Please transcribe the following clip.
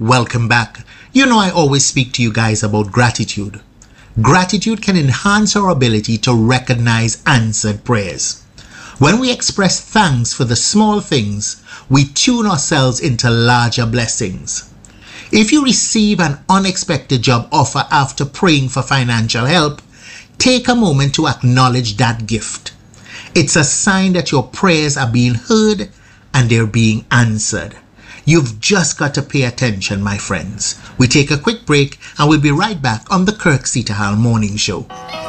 Welcome back. You know I always speak to you guys about gratitude. Gratitude can enhance our ability to recognize answered prayers. When we express thanks for the small things, we tune ourselves into larger blessings. If you receive an unexpected job offer after praying for financial help, take a moment to acknowledge that gift. It's a sign that your prayers are being heard and they're being answered. You've just got to pay attention, my friends. We take a quick break and we'll be right back on the Kirk Sietahal Morning Show.